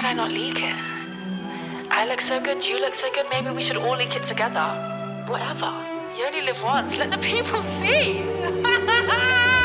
could I not leak it? I look so good, you look so good, maybe we should all leak it together. Whatever. You only live once, let the people see.